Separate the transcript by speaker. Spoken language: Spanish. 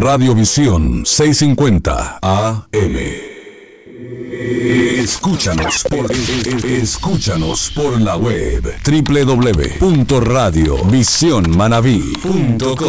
Speaker 1: Radiovisión 650 AM. Escúchanos por la web www.radiovisionmanaví.com.